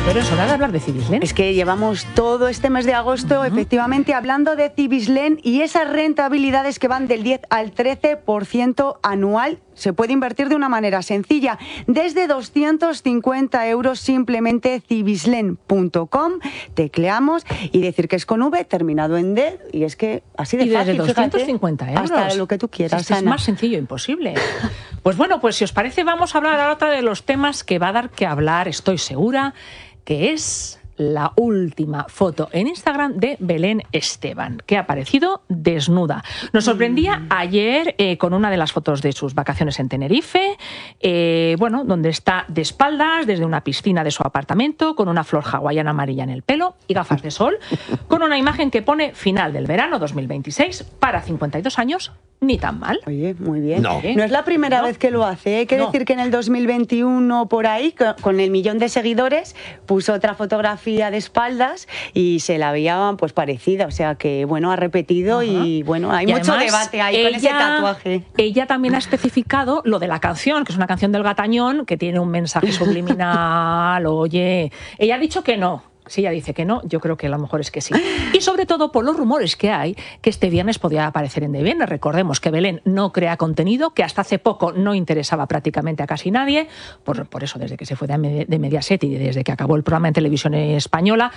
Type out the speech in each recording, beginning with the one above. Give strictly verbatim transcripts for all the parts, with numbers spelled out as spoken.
pero es hora de hablar de Cibislen. Es que llevamos todo este mes de agosto, uh-huh. efectivamente, hablando de Cibislen y esas rentabilidades que van del diez al trece por ciento anual. Se puede invertir de una manera sencilla, desde doscientos cincuenta euros, simplemente cibislen punto com, tecleamos y decir que es con V, terminado en D, y es que así de y fácil. Y desde doscientos cincuenta fíjate, euros. Hasta lo que tú quieras, es, es más sencillo imposible. Pues bueno, pues si os parece, vamos a hablar ahora de los temas que va a dar que hablar, estoy segura, que es la última foto en Instagram de Belén Esteban, que ha aparecido desnuda. Nos sorprendía mm. ayer eh, con una de las fotos de sus vacaciones en Tenerife, eh, bueno, donde está de espaldas desde una piscina de su apartamento, con una flor hawaiana amarilla en el pelo y gafas de sol, con una imagen que pone final del verano dos mil veintiséis para cincuenta y dos años. Ni tan mal. Oye, muy bien. No, no es la primera no. vez que lo hace. Hay que no. decir que en el dos mil veintiuno, por ahí, con el millón de seguidores, puso otra fotografía de espaldas y se la veía pues parecida. O sea que, bueno, ha repetido. Ajá. Y bueno, hay y mucho además, debate ahí ella, con ese tatuaje. Ella también ha especificado lo de la canción, que es una canción del Gatañón, que tiene un mensaje subliminal. Oye, ella ha dicho que no. Si ella dice que no, yo creo que a lo mejor es que sí. Y sobre todo por los rumores que hay, que este viernes podía aparecer en De Viernes. Recordemos que Belén no crea contenido, que hasta hace poco no interesaba prácticamente a casi nadie, por, por eso desde que se fue de, de Mediaset y desde que acabó el programa en televisión española,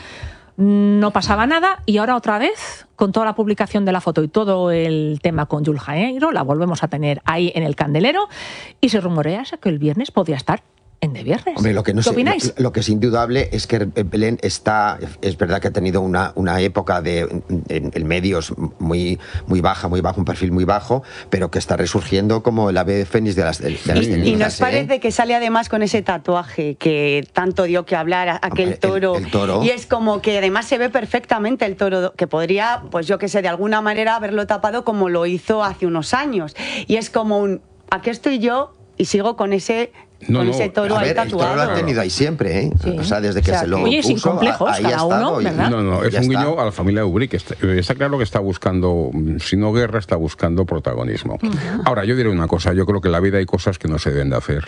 no pasaba nada, y ahora otra vez, con toda la publicación de la foto y todo el tema con Yul Janeiro, la volvemos a tener ahí en el candelero, y se rumorea que el viernes podría estar en De Viernes. Hombre, lo que no ¿Qué sé, opináis? Lo, lo que es indudable es que Belén está, es verdad que ha tenido una, una época de en, en medios muy, muy baja, muy bajo, un perfil muy bajo, pero que está resurgiendo como el ave fénix de las, de las y, cenizas. Y nos ¿eh? parece que sale además con ese tatuaje que tanto dio que hablar, aquel el, toro, el, el toro. Y es como que además se ve perfectamente el toro, que podría, pues yo que sé, de alguna manera haberlo tapado como lo hizo hace unos años. Y es como un, aquí estoy yo y sigo con ese... No, con no, ese toro a ver, ahí tatuado. el toro lo ha tenido ahí siempre, ¿eh? Sí. O sea, desde que o sea, se lo oye, puso, sin complejos, ahí cada ha estado, uno, y- ¿verdad? No, no, es ya un está. guiño a la familia Ubrick. Está, está claro que está buscando, si no guerra, está buscando protagonismo. Uh-huh. Ahora, yo diré una cosa, yo creo que en la vida hay cosas que no se deben de hacer.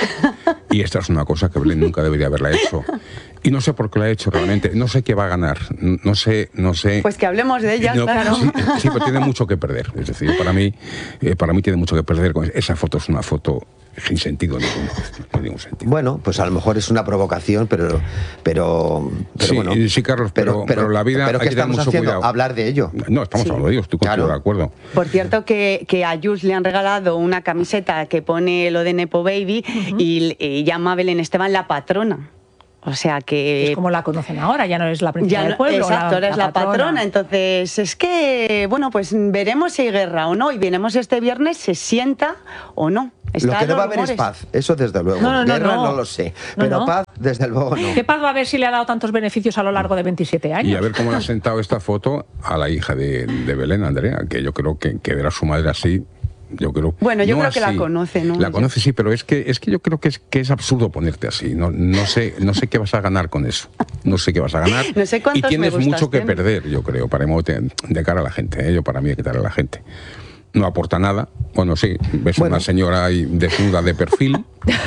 Y esta es una cosa que Belén nunca debería haberla hecho. Y no sé por qué la ha hecho realmente, no sé qué va a ganar, no sé, no sé... Pues que hablemos de ella, no, claro. Sí, sí, pero tiene mucho que perder. Es decir, para mí, eh, para mí tiene mucho que perder. Esa foto es una foto sin sentido ninguno. No tiene ningún sentido. Bueno, pues a lo mejor es una provocación, pero... pero, pero sí, bueno, sí, Carlos, pero, pero, pero la vida pero hay ¿qué que tener estamos mucho haciendo? cuidado. Hablar de ello. No, estamos Sí. hablando de ello, estoy contigo Claro. de acuerdo. Por cierto, que, que a Jules le han regalado una camiseta que pone lo de Nepo Baby, uh-huh. y, y llama a Belén Esteban la patrona. O sea que... Es como la conocen ahora, ya no es la princesa ya del no, pueblo. exacto, la, eres la, la patrona. patrona. Entonces, es que, bueno, pues veremos si hay guerra o no. Y veremos este viernes si se sienta o no. Está lo que no va a haber rumores. es paz, eso desde luego. No, no, no, guerra no. no lo sé, No, pero no. paz desde luego no. ¿Qué paz va a haber si le ha dado tantos beneficios a lo largo de veintisiete años? Y a ver cómo le ha sentado esta foto a la hija de, de Belén, Andrea, que yo creo que, que ver a su madre así... Yo creo, bueno, yo no creo que así. la conoce, ¿no? La conoce, sí, pero es que es que yo creo que es que es absurdo ponerte así. No, no sé, no sé qué vas a ganar con eso. No sé qué vas a ganar. No sé cuántos y tienes me gustas mucho que tiene. perder, yo creo, para de, de cara a la gente. ¿eh? Yo para mí hay que dar a la gente. No aporta nada. Bueno, sí, ves bueno. una señora ahí desnuda de perfil.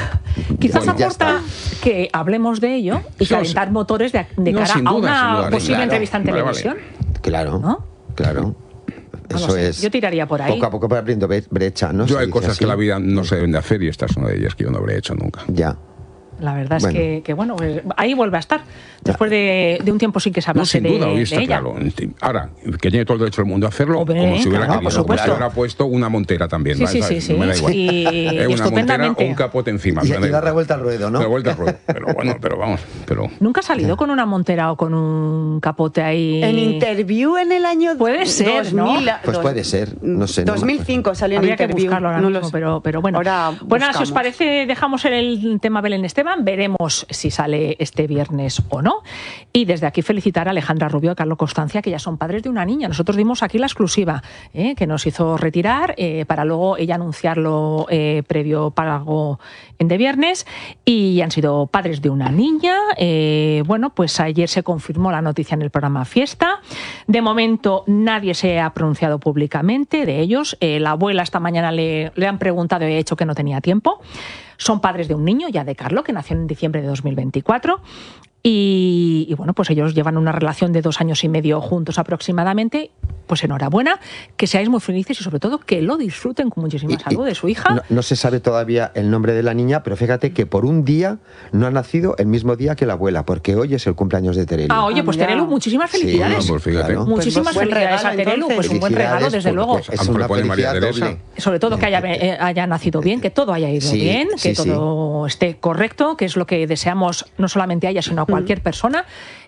Quizás bueno, ya aporta está. que hablemos de ello y Sí, calentar sí. motores de, de No, cara sin a duda, una sin duda, posible claro. entrevista en Vale, televisión. vale. Claro, ¿No? claro. No Eso lo sé. es. Yo tiraría por ahí. Poco a poco para abriendo brecha, ¿no? Yo Se hay dice cosas así. que en la vida no se deben de hacer y esta es una de ellas que yo no habré hecho nunca. Ya. La verdad es Bueno. que, que, bueno, pues ahí vuelve a estar. Después de, de un tiempo sin que se No, hablase sin duda, de, hoy de está ella. claro. Ahora, que tiene todo el derecho del mundo a hacerlo, Hombre, como si hubiera claro, querido. por supuesto. Se hubiera puesto una montera también. Sí, ¿vale? sí, sí, ¿Sabes? sí. No me da igual. Y- Eh, y una montera estupendamente. o un capote encima. Y, me da y da igual. revuelta al ruedo, ¿no? Da vuelta al ruedo. Pero bueno, pero vamos. Pero... ¿Nunca ha salido con una montera o con un capote ahí? En Interview en el año Puede ser, dos mil, ¿no? Pues puede ser, no sé, no me dos mil cinco salió en Habría que Interview. buscarlo ahora no mismo, lo sé. pero, pero bueno. Ahora Bueno, si os buscamos. parece, dejamos el tema Belén Esteban, veremos si sale este viernes o no. Y desde aquí felicitar a Alejandra Rubio y a Carlos Constancia, que ya son padres de una niña. Nosotros dimos aquí la exclusiva, ¿eh? que nos hizo retirar eh, para luego ella anunciarlo eh, previo pago en De Viernes, y han sido padres de una niña. Eh, bueno, pues ayer se confirmó la noticia en el programa Fiesta. De momento nadie se ha pronunciado públicamente de ellos. Eh, la abuela esta mañana le, le han preguntado y ha dicho que no tenía tiempo. Son padres de un niño, ya de Carlo, que nació en diciembre de dos mil veinticuatro. Y, y bueno, pues ellos llevan una relación de dos años y medio juntos aproximadamente. Pues enhorabuena, que seáis muy felices y sobre todo que lo disfruten con muchísima Y- salud y de su hija. No, no se sabe todavía el nombre de la niña, pero fíjate que por un día no ha nacido el mismo día que la abuela, porque hoy es el cumpleaños de Terelu. Ah, oye, Ah, pues mira. Terelu, muchísimas Sí, felicidades. no, pues fíjate. Claro. Muchísimas Pues buen felicidades regalo, a Terelu, entonces. pues un buen regalo, Felicidades, desde luego. porque es Aunque una pone María felicidad Teresa. doble. Sobre todo que haya, eh, haya nacido bien, que todo haya ido Sí, bien, que sí, sí. todo esté correcto, que es lo que deseamos no solamente a ella, sino a cualquier persona.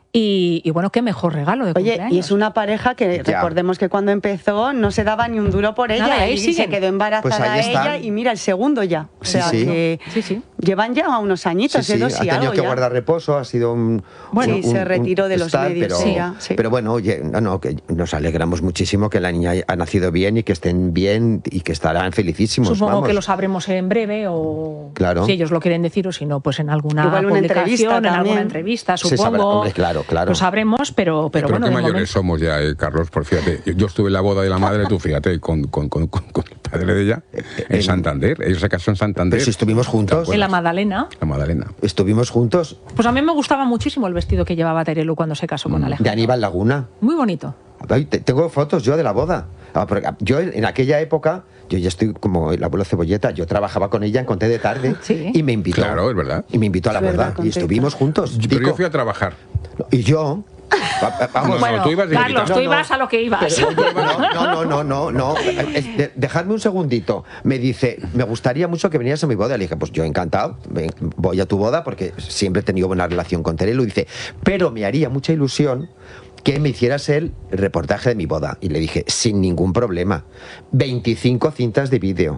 Y, y bueno, qué mejor regalo de Oye, cumpleaños. y es una pareja que Ya. recordemos que cuando empezó no se daba ni un duro por ella. Nada, y ahí y siguen. se quedó embarazada Pues ahí están. ella y mira, el segundo ya. O Sí, sea, sí. que Sí, sí. llevan ya unos añitos, Sí, ¿eh? sí, dos ha y tenido algo que ya. guardar reposo, ha sido un... Bueno, un- sí, se un- retiró un de los tal, medios, pero, sí, ya, sí. pero bueno, oye, no, no, que nos alegramos muchísimo que la niña ha nacido bien y que estén bien y que estarán felicísimos. Supongo vamos. que lo sabremos en breve o Claro. si ellos lo quieren decir o si no, pues en alguna Igual una publicación, entrevista en también. alguna entrevista, Se supongo. sabrá, hombre, claro, claro. Lo sabremos, pero, pero, Pero bueno, qué de mayores momento- somos ya, eh, Carlos, por fíjate. Yo, yo estuve en la boda de la madre, tú fíjate, con, con, con, con- con el padre de ella, en en- Santander. Ellos se casaron en Santander. Pero si estuvimos juntos. en la Magdalena. La Magdalena. Estuvimos juntos Pues a mí me gustaba muchísimo el vestido que llevaba Terelu cuando se casó con de Alejandro. Aníbal Laguna. Muy bonito. Ay, te- Tengo fotos yo de la boda. Ah, porque Yo en en aquella época, yo ya estoy como el abuelo Cebolleta, yo trabajaba con ella en Conté de Tarde Sí. y me invitó. Claro, es verdad. Y me invitó a la Es verdad, boda y Conté. estuvimos juntos. Pero Pico. yo fui a trabajar. Y yo... va- va- Vamos, No, bueno, tú ibas de Carlos, invitado. tú No, no. ibas a lo que ibas. Pero, oye, no, no, no, no, no, no. Es- de- Dejadme un segundito. Me dice, me gustaría mucho que vinieras a mi boda. Le dije, pues yo encantado, ven, voy a tu boda porque siempre he tenido buena relación con Terelu. Y dice, pero me haría mucha ilusión que me hicieras el reportaje de mi boda. Y le dije, sin ningún problema. veinticinco cintas de vídeo.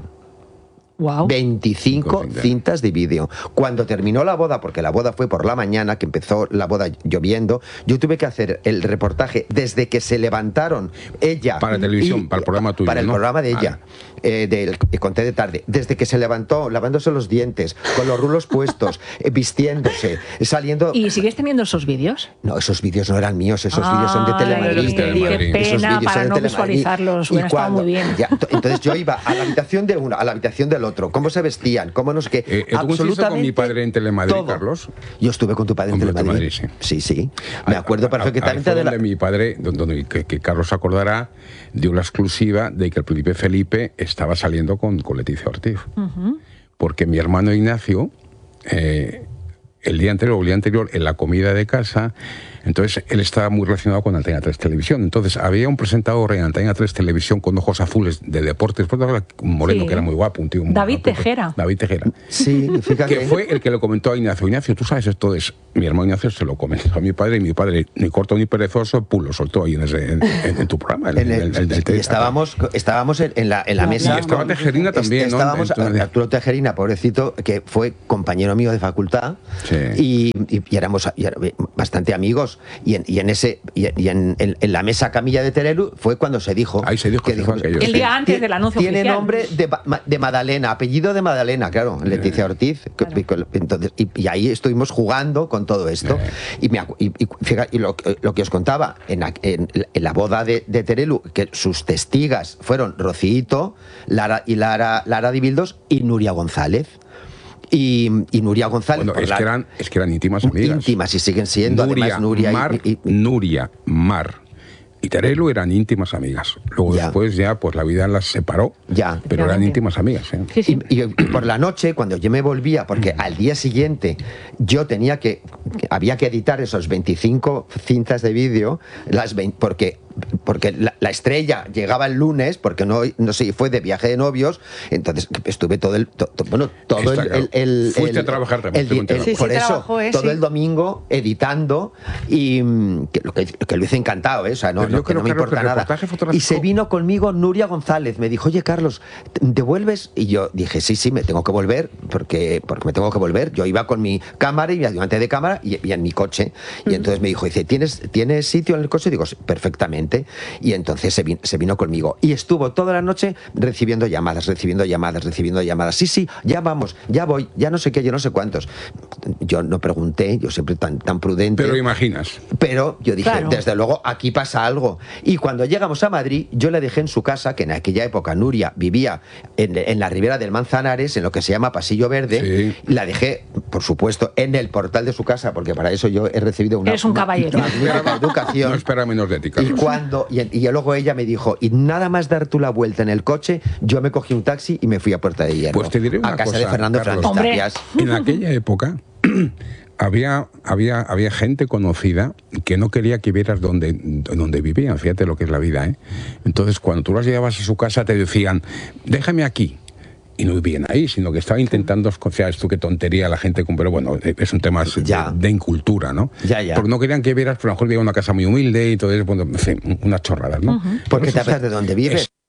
Wow. veinticinco cintas. cintas de vídeo. Cuando terminó la boda, porque la boda fue por la mañana, que empezó la boda lloviendo, yo tuve que hacer el reportaje desde que se levantaron ella. Para televisión, para el programa tuyo, Para el ¿no? programa de Vale. ella, eh, del que conté de tarde. Desde que se levantó, lavándose los dientes, con los rulos puestos, eh, vistiéndose, saliendo. ¿Y sigues teniendo esos vídeos? No, esos vídeos no eran míos, esos vídeos son de Ay, Telemadrid. Telemadrid. Qué Esos pena vídeos para son de no Telemadrid. visualizarlos. Y Hubiera estado cuando- muy bien. ya, to- entonces yo iba a la habitación de uno, a la habitación del otro, cómo se vestían, cómo no sé qué. Eh, ¿tú coincidiste con mi padre en Telemadrid, todo. Carlos? Yo estuve con tu padre en Con Telemadrid. Telemadrid, Sí, sí. Me acuerdo Ahí- ahí perfectamente fue de la. donde mi padre, donde, donde- que, que Carlos acordará, dio la exclusiva de que el príncipe Felipe estaba saliendo con, con Leticia Ortiz. Porque mi hermano Ignacio, eh, el día anterior o el día anterior, en la comida de casa, entonces él estaba muy relacionado con Antena tres Televisión. Entonces había un presentador en Antena tres Televisión con ojos azules de deportes, un moreno Sí. que era muy guapo, un tío muy David guapo. Tejera. David Tejera. Sí, fíjate. Que fue el que le comentó a Ignacio. Ignacio, tú sabes esto es. Mi hermano Ignacio se lo comentó a mi padre y mi padre, ni corto ni perezoso, pum, lo soltó ahí en, ese, en, en- en tu programa. en En el- el- el- el- y estábamos, estábamos en, en la, en la Y mesa. estaba Tejerina también, ¿no? Estábamos, Entonces- Arturo Tejerina, pobrecito, que fue compañero mío de facultad. Sí. Y, y- y éramos y era- bastante amigos. Y en, y en ese y, y en, en- en la mesa camilla de Terelu fue cuando se dijo. Ahí se dijo, se dijo aquello, El sí. día antes del anuncio Tiene oficial. nombre de, Ma- de Madalena, apellido de Madalena, claro, Leticia Ortiz. que- Entonces, y, y ahí estuvimos jugando con todo esto. Y, me acu- y, y fíjate, y lo, lo que os contaba, en, la- en- en la boda de, de Terelu, que sus testigas fueron Rocito, Lara y Lara, Lara Dibildos y Nuria González. Y, y Nuria González. Bueno, por es, la- que eran, es que eran íntimas amigas. íntimas y siguen siendo, Nuria, además, Nuria y- Mar, y- y- Nuria, Mar y Terelu eran íntimas amigas. Luego Ya. después ya, pues la vida las separó. Ya. Pero eran Efectivamente. íntimas amigas. ¿eh? Sí, sí. Y, y- y por la noche, cuando yo me volvía, porque al día siguiente yo tenía que, que- había que editar esos veinticinco cintas de vídeo, las vein- porque porque la, la estrella llegaba el lunes, porque no, no sé, fue de viaje de novios, entonces estuve todo el, to- to- bueno, todo Está el, claro. el, el- Fuiste el- a trabajar también, el- tengo enterado. el- Sí, sí, por eso, trabajó, eh, todo sí. el domingo editando y mm, que, lo que, que lo hice encantado, ¿eh? O sea, no, Pero yo no, que creo, no me Carlos, que importa el nada. reportaje Y fotográfico- se vino conmigo Nuria González, me dijo, oye Carlos, ¿devuelves? Y yo dije, sí, sí, me tengo que volver, porque, porque me tengo que volver. Yo iba con mi cámara y mi ayudante de cámara y, y en mi coche. Y entonces me dijo, dice, ¿tienes, ¿tienes sitio en el coche? Y digo, "Sí, perfectamente. perfectamente, y entonces se vino, se vino conmigo. Y estuvo toda la noche recibiendo llamadas, recibiendo llamadas, recibiendo llamadas. Sí, sí, ya vamos, ya voy, ya no sé qué, yo no sé cuántos. Yo no pregunté, yo siempre tan, tan prudente. Pero imaginas. Pero yo dije, claro, desde luego, aquí pasa algo. Y cuando llegamos a Madrid, yo le dejé en su casa, que en aquella época Nuria vivía en, en la ribera del Manzanares, en lo que se llama Pasillo Verde. Sí. La dejé, por supuesto, en el portal de su casa, porque para eso yo he recibido una, Eres un una, caballero. una, una educación. No espera menos de ética. Y cuando y, y luego ella me dijo, y nada más dar tú la vuelta en el coche, yo me cogí un taxi y me fui a Puerta de Hierro. Pues te diré una a casa cosa, de Fernando Carlos, Fernández Tapias. En aquella época había, había, había gente conocida que no quería que vieras dónde, dónde vivían. Fíjate lo que es la vida, ¿eh? Entonces, cuando tú las llevabas a su casa, te decían, déjame aquí. Y no vivían ahí, sino que estaban intentando escociar esto, qué tontería la gente, pero bueno, es un tema de, de incultura, ¿no? Ya, ya. Porque no querían que vieras, pero a lo mejor vivía una casa muy humilde y todo eso, bueno, en fin, unas chorradas, ¿no? Uh-huh. Porque te hablas de dónde vives. Es,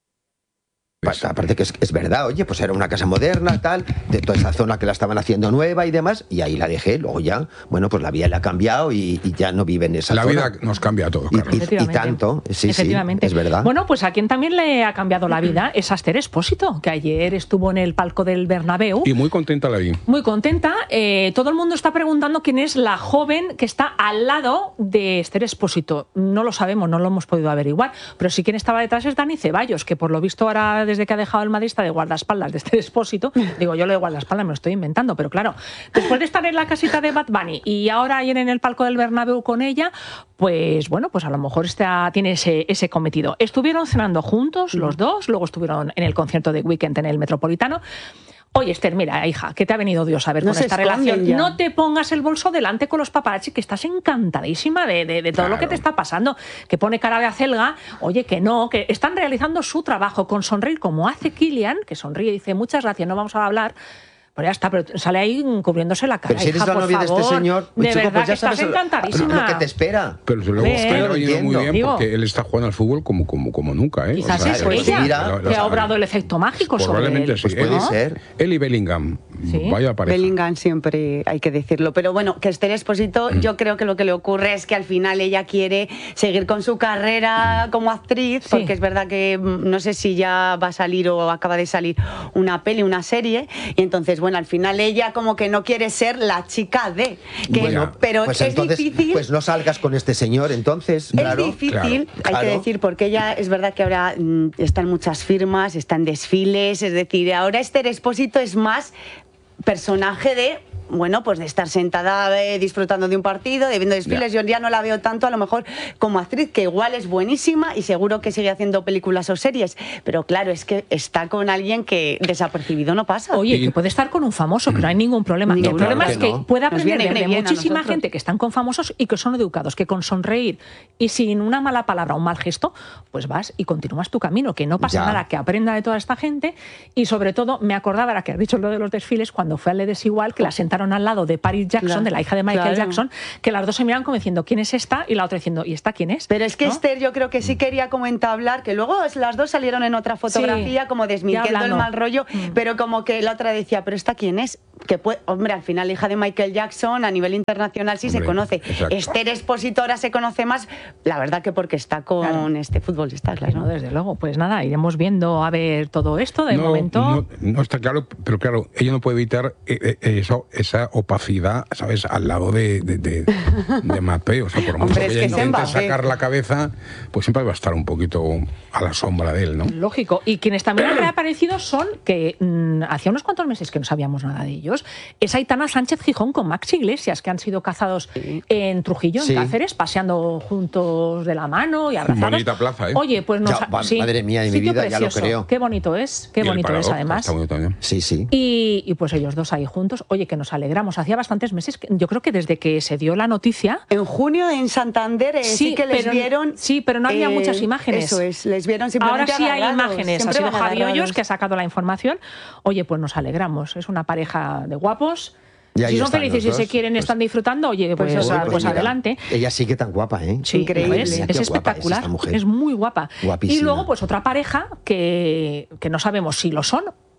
Aparte que es, es verdad, oye, pues era una casa moderna, tal, de toda esa zona que la estaban haciendo nueva y demás, y ahí la dejé, luego ya, bueno, pues la vida le ha cambiado y, y ya no vive en esa la zona. La vida nos cambia a todos, Carlos. Y, y, y tanto, sí, sí, es verdad. Bueno, pues a quien también le ha cambiado la vida es a Esther Expósito, que ayer estuvo en el palco del Bernabéu. Y muy contenta la vi. Muy contenta. Eh, todo el mundo está preguntando quién es la joven que está al lado de Esther Expósito. No lo sabemos, no lo hemos podido averiguar, pero sí quien estaba detrás es Dani Ceballos, que por lo visto ahora, desde que ha dejado el Madrid, está de guardaespaldas de Esther Expósito. Digo, yo lo de guardaespaldas me lo estoy inventando, pero claro, después de estar en la casita de Bad Bunny y ahora ayer en el palco del Bernabéu con ella, pues bueno, pues a lo mejor está, tiene ese, ese cometido. Estuvieron cenando juntos los dos, luego estuvieron en el concierto de Weekend en el Metropolitano. Oye, Esther, mira, hija, que te ha venido Dios a ver no con esta relación. Ya. No te pongas el bolso delante con los paparazzi, que estás encantadísima de, de, de todo claro. lo que te está pasando. Que pone cara de acelga, oye, que no, que están realizando su trabajo con sonreír, como hace Kylian, que sonríe y dice, muchas gracias, no vamos a hablar. Pero ya está, pero sale ahí cubriéndose la cara. Pero si eres hija, la novia favor, de este señor, de chico, verdad pues ya que estás sabes encantadísima. Lo que te espera. Pero luego está yendo muy bien Digo, porque él está jugando al fútbol como, como, como nunca, ¿eh? Quizás o sea, es pues ella mira, que ha obrado el efecto mágico sobre él. Sí, pues puede ¿no? ser. Él y Bellingham, ¿sí? Vaya pareja. Bellingham siempre hay que decirlo. Pero bueno, que Esther Expósito, mm. yo creo que lo que le ocurre es que al final ella quiere seguir con su carrera mm. como actriz, sí. porque es verdad que no sé si ya va a salir o acaba de salir una peli, una serie, y entonces, bueno, al final ella como que no quiere ser la chica de... Que, bueno, pero pues es entonces, difícil... Pues no salgas con este señor, entonces, claro. Es difícil, claro, hay claro. que decir, porque ella es verdad que ahora mmm, está en muchas firmas, está en desfiles, es decir, ahora Esther Expósito es más personaje de... bueno, pues de estar sentada eh, disfrutando de un partido, de viendo desfiles. Yeah. Yo ya no la veo tanto a lo mejor como actriz, que igual es buenísima y seguro que sigue haciendo películas o series, pero claro, es que está con alguien que desapercibido no pasa. Oye, y... que puede estar con un famoso, que no hay ningún problema. No, el claro problema que es que no. puede aprender viene, de viene muchísima gente que están con famosos y que son educados, que con sonreír y sin una mala palabra o un mal gesto, pues vas y continúas tu camino, que no pasa ya. nada, que aprenda de toda esta gente. Y sobre todo, me acordaba, ahora que has dicho lo de los desfiles, cuando fue a Le Desigual, que la sentaron al lado de Paris Jackson, claro, de la hija de Michael claro. Jackson, que las dos se miran como diciendo, ¿quién es esta? Y la otra diciendo, ¿y esta quién es? Pero es que ¿no? Esther yo creo que sí quería como entablar, que luego las dos salieron en otra fotografía sí, como desmintiendo el mal rollo, mm. pero como que la otra decía, ¿pero esta quién es? Que puede, hombre, al final hija de Michael Jackson, a nivel internacional sí hombre, se conoce. Exacto. Esther Expósito ahora se conoce más, la verdad que porque está con claro. este futbolista, claro. No, desde luego, pues nada, iremos viendo a ver todo esto, de no, momento... No, no está claro, pero claro, ella no puede evitar eso, esa opacidad, ¿sabes? Al lado de, de, de, de Mbappé, o sea, por mucho hombre, que ella es que intente sacar la cabeza, pues siempre va a estar un poquito a la sombra de él, ¿no? Lógico, y quienes también han reaparecido son, que mmm, hacía unos cuantos meses que no sabíamos nada de ellos, es Aitana Sánchez Gijón con Max Iglesias, que han sido cazados sí. en Trujillo, en sí. Cáceres, paseando juntos de la mano y abrazados. Bonita plaza, ¿eh? Oye, pues nos... Ya, va, sí, madre mía de mi vida, precioso. Ya lo creo. Qué bonito es, qué y bonito es además. Está bonito también. Sí, sí. Y, y pues ellos dos ahí juntos, oye, que nos alegramos. Hacía bastantes meses, que, yo creo que desde que se dio la noticia... En junio en Santander eh, sí, sí que les pero, vieron... Sí, pero no había eh, muchas imágenes. Eso es, les vieron simplemente Ahora sí agarrados, hay imágenes. Ha sido Javi agarrados. Hoyos que ha sacado la información. Oye, pues nos alegramos. Es una pareja de guapos. Si son felices y se quieren, pues, están disfrutando, oye, pues, pues, pues, pues adelante. Ella sí que tan guapa, ¿eh? Sí, increíble. Es, es espectacular. Es, es muy guapa. Guapísima. Y luego, pues otra pareja que, que no sabemos si lo son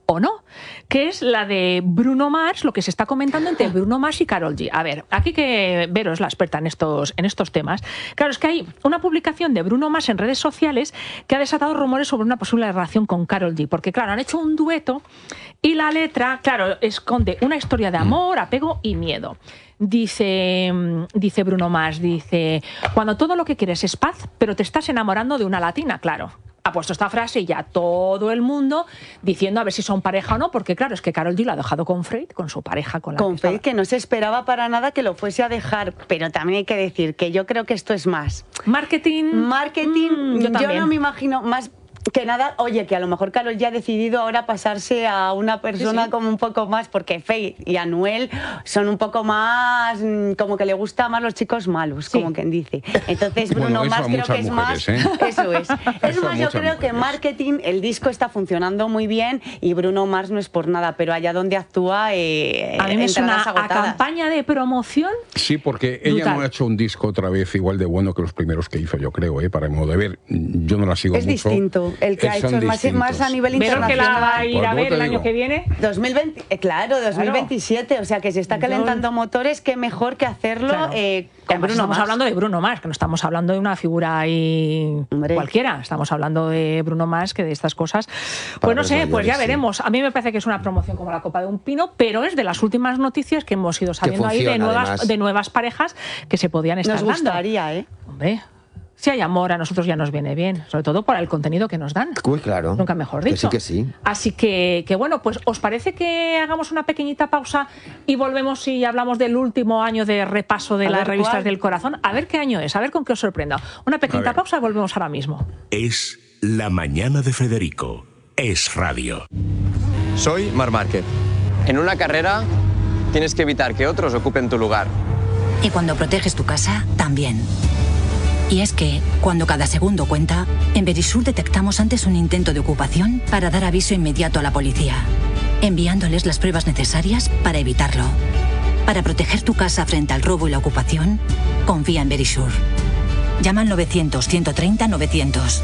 o no, que es la de Bruno Mars, lo que se está comentando entre Bruno Mars y Karol G. A ver, aquí que Vero es la experta en estos, en estos temas. Claro, es que hay una publicación de Bruno Mars en redes sociales que ha desatado rumores sobre una posible relación con Karol G, porque claro, han hecho un dueto y la letra, claro, esconde una historia de amor, apego y miedo. Dice, dice Bruno Mars, dice, cuando todo lo que quieres es paz, pero te estás enamorando de una latina, claro. Ha puesto esta frase y ya todo el mundo diciendo a ver si son pareja o no, porque claro, es que Karol G lo ha dejado con Fade, con su pareja. Con, la con que Fade, estaba. que no se esperaba para nada que lo fuese a dejar, pero también hay que decir que yo creo que esto es más. Marketing. Marketing, Mm, yo, yo no me imagino más... Que nada, oye, que a lo mejor Karol ya ha decidido ahora pasarse a una persona sí, sí. como un poco más, porque Faye y Anuel son un poco más, como que le gusta más los chicos malos, sí. como quien dice. Entonces Bruno bueno, Mars creo que es mujeres, más, ¿eh? eso es. Es eso más, yo creo mujeres. que marketing, el disco está funcionando muy bien y Bruno Mars no es por nada, pero allá donde actúa, eh, a mí me suena a campaña de promoción. Sí, porque ella brutal. No ha hecho un disco otra vez igual de bueno que los primeros que hizo, yo creo, ¿eh? Para mi modo de ver. Yo no la sigo es mucho. Es distinto. El que ha hecho es más, más a nivel internacional. ¿Pero que la va a ir a ver el año digo? que viene? dos mil veinte, eh, claro, dos mil veintisiete, claro. O sea que se está calentando Yo... motores, que mejor que hacerlo claro. eh, con Bruno Estamos Mars. hablando de Bruno Mars, que no estamos hablando de una figura ahí Hombre. cualquiera, estamos hablando de Bruno Mars, que de estas cosas, pues Para no sé, mayores, pues ya veremos. Sí. A mí me parece que es una promoción como la copa de un pino, pero es de las últimas noticias que hemos ido sabiendo funciona, ahí de nuevas, de nuevas parejas que se podían estar Nos dando. Nos gustaría, ¿eh? Hombre... Si hay amor, a nosotros ya nos viene bien, sobre todo por el contenido que nos dan. Uy, claro. Nunca mejor dicho. Que sí, que sí. Así que, que, bueno, pues ¿os parece que hagamos una pequeñita pausa y volvemos y hablamos del último año de repaso de a las revistas cuál. del corazón? A ver qué año es, a ver con qué os sorprenda. Una pequeñita pausa y volvemos ahora mismo. Es La Mañana de Federico. Es radio. Soy Marc Márquez. En una carrera tienes que evitar que otros ocupen tu lugar. Y cuando proteges tu casa, también. Y es que, cuando cada segundo cuenta, en Verisur detectamos antes un intento de ocupación para dar aviso inmediato a la policía, enviándoles las pruebas necesarias para evitarlo. Para proteger tu casa frente al robo y la ocupación, confía en Verisur. Llama al novecientos, ciento treinta, novecientos.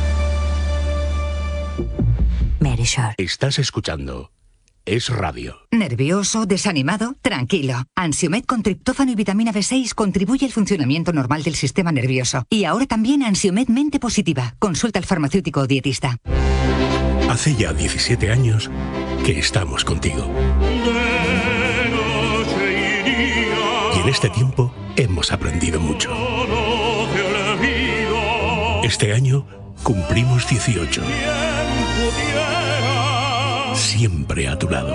Verisur. Estás escuchando Es radio. ¿Nervioso? ¿Desanimado? Tranquilo. Ansiomed con triptófano y vitamina B seis contribuye al funcionamiento normal del sistema nervioso. Y ahora también Ansiomed Mente Positiva. Consulta al farmacéutico o dietista. Hace ya diecisiete años que estamos contigo. Y en este tiempo hemos aprendido mucho. Este año cumplimos dieciocho. Siempre a tu lado.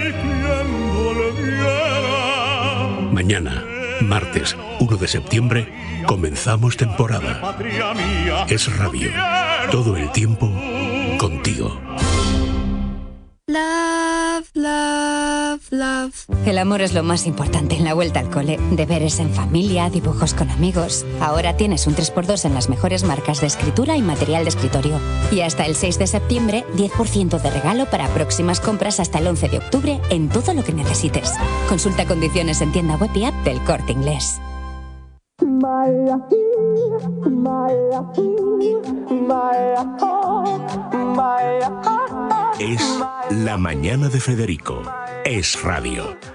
Mañana, martes uno de septiembre, comenzamos temporada. Es radio. Todo el tiempo contigo. Love, love, love. El amor es lo más importante en la vuelta al cole. Deberes en familia, dibujos con amigos. Ahora tienes un tres por dos en las mejores marcas de escritura y material de escritorio. Y hasta el seis de septiembre, diez por ciento de regalo para próximas compras hasta el once de octubre en todo lo que necesites. Consulta condiciones en tienda web y app del Corte Inglés. Es La Mañana de Federico. Es radio.